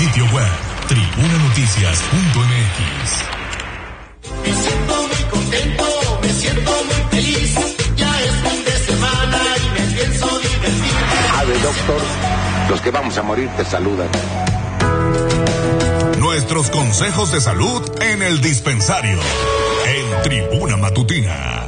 sitio web tribunanoticias.mx. Me siento muy contento, me siento muy feliz. Ya es fin de semana y me pienso divertir. Ave, doctor, los que vamos a morir te saludan. Nuestros consejos de salud en el dispensario, en Tribuna Matutina.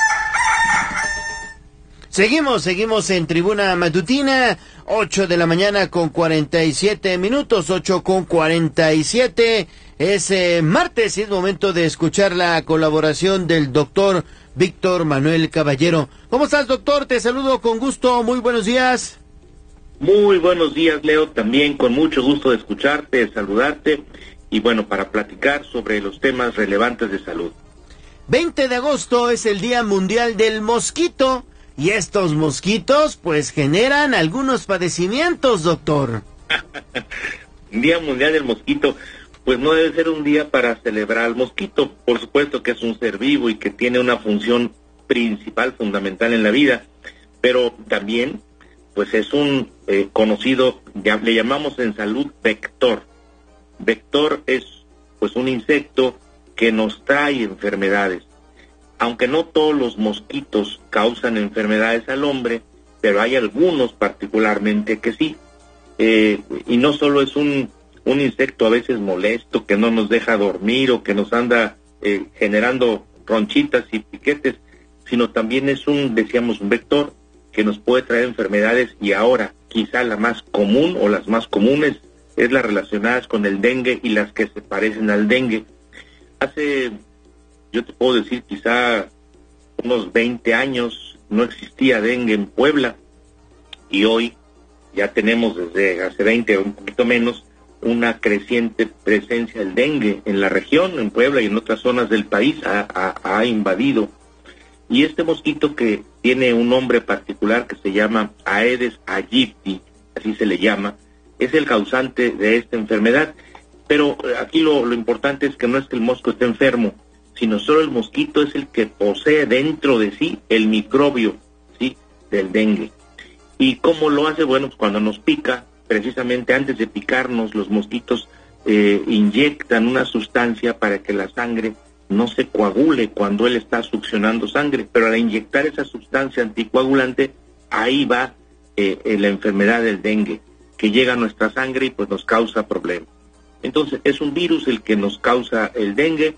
Seguimos en Tribuna Matutina, 8 de la mañana con 47 minutos, 8:47. Es martes y es momento de escuchar la colaboración del doctor Víctor Manuel Caballero. ¿Cómo estás, doctor? Te saludo con gusto, muy buenos días. Muy buenos días, Leo, también con mucho gusto de escucharte, de saludarte, y bueno, para platicar sobre los temas relevantes de salud. 20 de agosto es el Día Mundial del Mosquito. Y estos mosquitos, pues, generan algunos padecimientos, doctor. Día Mundial del Mosquito, pues no debe ser un día para celebrar al mosquito. Por supuesto que es un ser vivo y que tiene una función principal, fundamental en la vida. Pero también, pues es un conocido, le llamamos en salud vector. Vector es, pues, un insecto que nos trae enfermedades. Aunque no todos los mosquitos causan enfermedades al hombre, pero hay algunos particularmente que sí. Y no solo es un insecto a veces molesto, que no nos deja dormir o que nos anda generando ronchitas y piquetes, sino también es un vector que nos puede traer enfermedades, y ahora quizá la más común o las más comunes es las relacionadas con el dengue y las que se parecen al dengue. Yo te puedo decir, quizá unos 20 años no existía dengue en Puebla, y hoy ya tenemos desde hace 20 o un poquito menos una creciente presencia del dengue en la región, en Puebla y en otras zonas del país, ha invadido. Y este mosquito, que tiene un nombre particular que se llama Aedes aegypti, así se le llama, es el causante de esta enfermedad. Pero aquí lo importante es que no es que el mosco esté enfermo, sino solo el mosquito es el que posee dentro de sí el microbio, ¿sí?, del dengue. ¿Y cómo lo hace? Bueno, pues cuando nos pica, precisamente antes de picarnos, los mosquitos inyectan una sustancia para que la sangre no se coagule cuando él está succionando sangre, pero al inyectar esa sustancia anticoagulante, ahí va la enfermedad del dengue, que llega a nuestra sangre y pues nos causa problemas. Entonces, es un virus el que nos causa el dengue.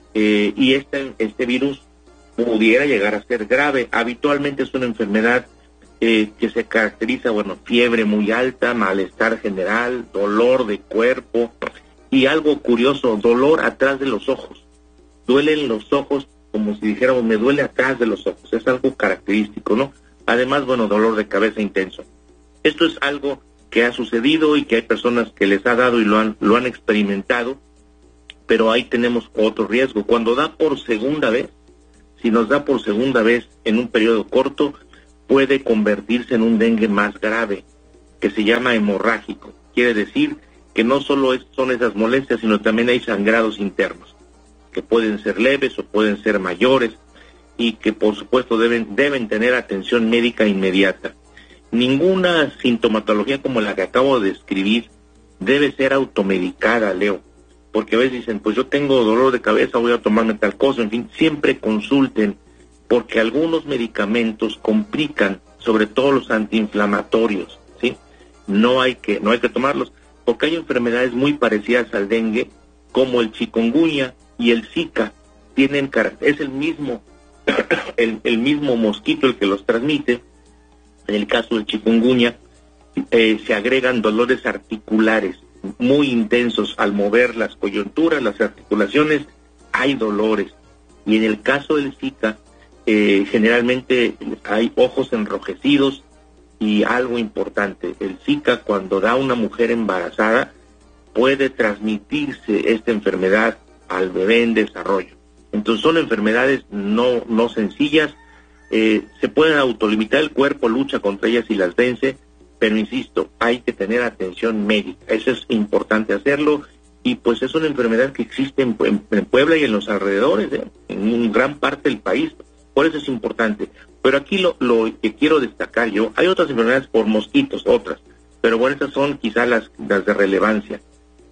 Y este virus pudiera llegar a ser grave. Habitualmente es una enfermedad que se caracteriza, fiebre muy alta, malestar general, dolor de cuerpo, y algo curioso, dolor atrás de los ojos. Duelen los ojos, como si dijéramos, me duele atrás de los ojos. Es algo característico, ¿no? Además, dolor de cabeza intenso. Esto es algo que ha sucedido y que hay personas que les ha dado y lo han experimentado. Pero ahí tenemos otro riesgo. Cuando da por segunda vez, si nos da por segunda vez en un periodo corto, puede convertirse en un dengue más grave, que se llama hemorrágico. Quiere decir que no solo son esas molestias, sino también hay sangrados internos, que pueden ser leves o pueden ser mayores, y que por supuesto deben tener atención médica inmediata. Ninguna sintomatología como la que acabo de describir debe ser automedicada, Leo. Porque a veces dicen, pues yo tengo dolor de cabeza, voy a tomarme tal cosa, en fin, siempre consulten, porque algunos medicamentos complican, sobre todo los antiinflamatorios, ¿sí? No hay que tomarlos, porque hay enfermedades muy parecidas al dengue, como el chikungunya y el Zika, es el mismo, el mismo mosquito el que los transmite. En el caso del chikungunya, se agregan dolores articulares muy intensos al mover las coyunturas, las articulaciones, hay dolores. Y en el caso del Zika, generalmente hay ojos enrojecidos, y algo importante, el Zika, cuando da una mujer embarazada, puede transmitirse esta enfermedad al bebé en desarrollo. Entonces son enfermedades no sencillas, se pueden autolimitar, el cuerpo lucha contra ellas y las vence, pero insisto, hay que tener atención médica, eso es importante hacerlo, y pues es una enfermedad que existe en Puebla y en los alrededores, en gran parte del país, por eso es importante. Pero aquí lo que quiero destacar yo, hay otras enfermedades por mosquitos, otras, pero bueno, estas son quizás las de relevancia.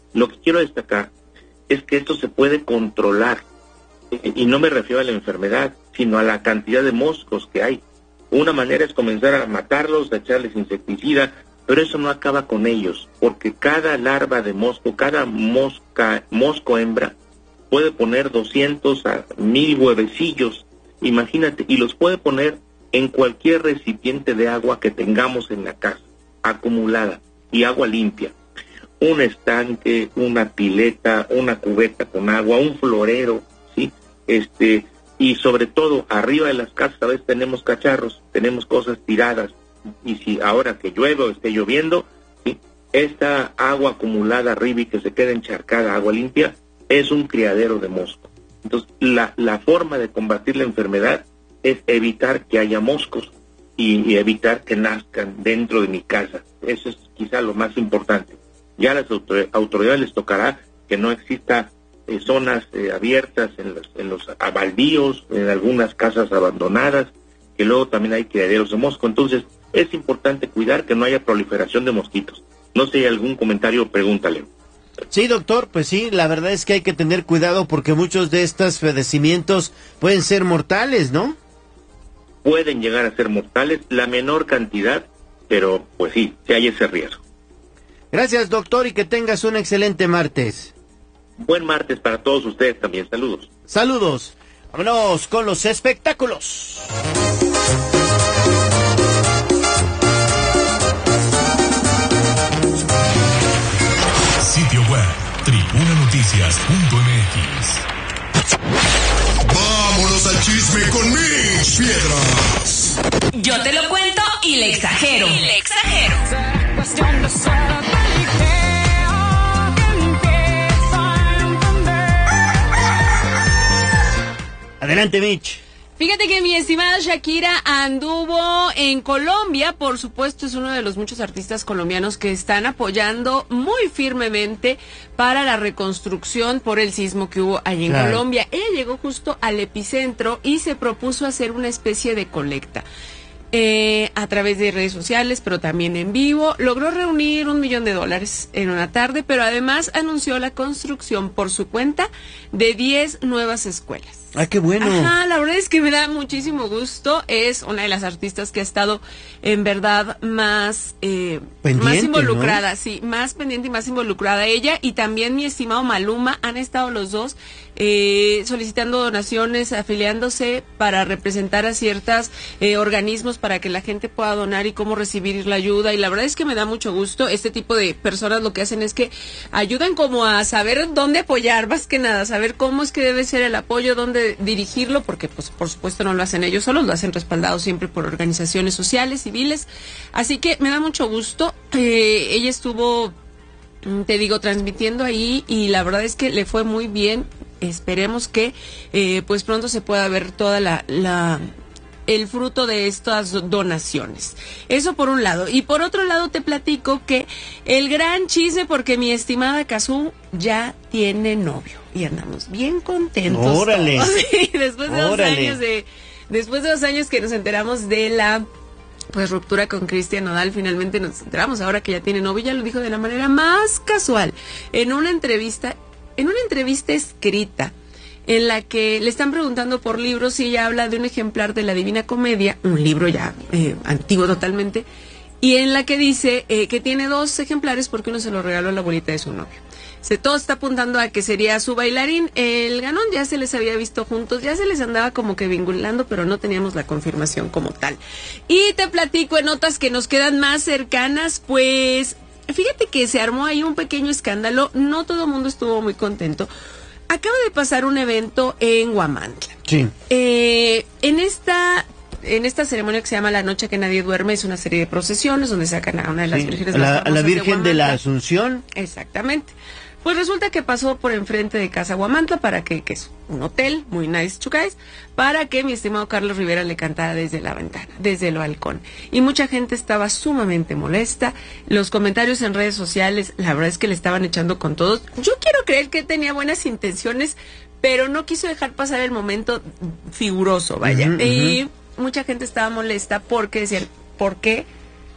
Lo que quiero destacar es que esto se puede controlar, y no me refiero a la enfermedad, sino a la cantidad de moscos que hay. Una manera es comenzar a matarlos, a echarles insecticida, pero eso no acaba con ellos, porque cada larva de mosco, cada mosco hembra, puede poner 200 a 1000 huevecillos, imagínate, y los puede poner en cualquier recipiente de agua que tengamos en la casa, acumulada, y agua limpia. Un estanque, una pileta, una cubeta con agua, un florero, ¿sí? Y sobre todo, arriba de las casas a veces tenemos cacharros, tenemos cosas tiradas, y si ahora que llueve o esté lloviendo, ¿sí? Esta agua acumulada arriba y que se queda encharcada, agua limpia, es un criadero de moscos. Entonces, la forma de combatir la enfermedad es evitar que haya moscos y evitar que nazcan dentro de mi casa. Eso es quizá lo más importante. Ya a las autoridades les tocará que no exista zonas abiertas en los baldíos, en algunas casas abandonadas, que luego también hay criaderos de mosco. Entonces, es importante cuidar que no haya proliferación de mosquitos. No sé si hay algún comentario, pregúntale. Sí, doctor, pues sí, la verdad es que hay que tener cuidado porque muchos de estos padecimientos pueden ser mortales, ¿no? Pueden llegar a ser mortales, la menor cantidad, pero pues sí hay ese riesgo. Gracias, doctor, y que tengas un excelente martes. Buen martes para todos ustedes también, saludos. Saludos. Vámonos con los espectáculos. Sitio web, tribunanoticias.mx. Vámonos al chisme con Mitch Piedras. Yo te lo cuento y le exagero. Adelante, Mitch. Fíjate que mi estimada Shakira anduvo en Colombia, por supuesto es uno de los muchos artistas colombianos que están apoyando muy firmemente para la reconstrucción por el sismo que hubo allí en Colombia. Ella llegó justo al epicentro y se propuso hacer una especie de colecta. A través de redes sociales, pero también en vivo, logró reunir $1 millón en una tarde, pero además anunció la construcción por su cuenta de 10 nuevas escuelas. ¡Ah, qué bueno! Ajá, la verdad es que me da muchísimo gusto. Es una de las artistas que ha estado en verdad más involucrada, ¿no? Sí, más pendiente y más involucrada ella, y también mi estimado Maluma. Han estado los dos solicitando donaciones, afiliándose para representar a ciertos organismos para que la gente pueda donar y cómo recibir la ayuda, y la verdad es que me da mucho gusto. Este tipo de personas lo que hacen es que ayudan como a saber dónde apoyar, más que nada, saber cómo es que debe ser el apoyo, dónde dirigirlo, porque pues por supuesto no lo hacen ellos solos, lo hacen respaldados siempre por organizaciones sociales, civiles, así que me da mucho gusto. Ella estuvo, te digo, transmitiendo ahí, y la verdad es que le fue muy bien. Esperemos que pues pronto se pueda ver toda el fruto de estas donaciones. Eso por un lado. Y por otro lado te platico que el gran chisme, porque mi estimada Cazú ya tiene novio y andamos bien contentos. ¡Órale! Sí, después de 2 años que nos enteramos de la ruptura con Cristian Nodal, finalmente nos enteramos ahora que ya tiene novio. Ya lo dijo de la manera más casual en una entrevista escrita, en la que le están preguntando por libros, y ella habla de un ejemplar de la Divina Comedia, un libro ya antiguo totalmente, y en la que dice que tiene 2 ejemplares porque uno se lo regaló a la abuelita de su novio. Todo está apuntando a que sería su bailarín. El ganón ya se les había visto juntos, ya se les andaba como que vinculando, pero no teníamos la confirmación como tal. Y te platico en notas que nos quedan más cercanas, pues fíjate que se armó ahí un pequeño escándalo, no todo el mundo estuvo muy contento. Acaba de pasar un evento en Huamantla. Sí. En esta ceremonia que se llama La Noche que Nadie Duerme, es una serie de procesiones donde sacan a una de las vírgenes más famosas la Virgen de la Huamantla. Asunción. Exactamente. Pues resulta que pasó por enfrente de Casa Huamantla, que es un hotel, muy nice, chucais, para que mi estimado Carlos Rivera le cantara desde la ventana, desde el balcón. Y mucha gente estaba sumamente molesta. Los comentarios en redes sociales, la verdad es que le estaban echando con todos. Yo quiero creer que tenía buenas intenciones, pero no quiso dejar pasar el momento figuroso, vaya. Y mucha gente estaba molesta porque decían, ¿por qué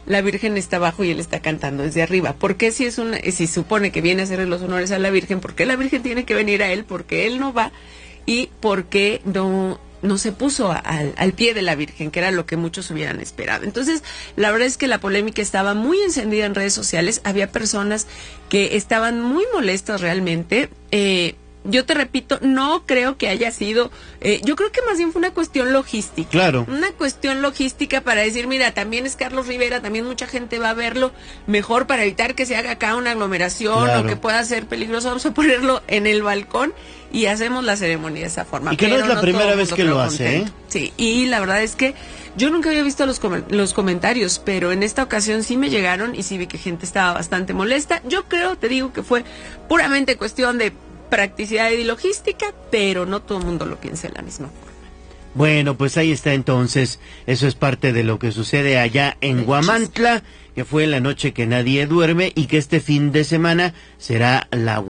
la Virgen está abajo y él está cantando desde arriba. ¿Por qué si supone que viene a hacerle los honores a la Virgen, por qué la Virgen tiene que venir a él? ¿Por qué él no va? ¿Y por qué no se puso al pie de la Virgen, que era lo que muchos hubieran esperado? Entonces, la verdad es que la polémica estaba muy encendida en redes sociales. Había personas que estaban muy molestas realmente. Yo te repito, no creo que haya sido, yo creo que más bien fue una cuestión logística. Claro. Una cuestión logística para decir, mira, también es Carlos Rivera, también mucha gente va a verlo, mejor para evitar que se haga acá una aglomeración, claro, o que pueda ser peligroso, vamos a ponerlo en el balcón y hacemos la ceremonia de esa forma. Y que no es la primera vez que lo hace, ¿eh? Sí, y la verdad es que yo nunca había visto los comentarios, pero en esta ocasión sí me llegaron y sí vi que gente estaba bastante molesta. Yo creo, te digo, que fue puramente cuestión de practicidad y logística, pero no todo el mundo lo piensa de la misma forma. Bueno, pues ahí está entonces, eso es parte de lo que sucede allá en Huamantla, que fue la noche que nadie duerme y que este fin de semana será la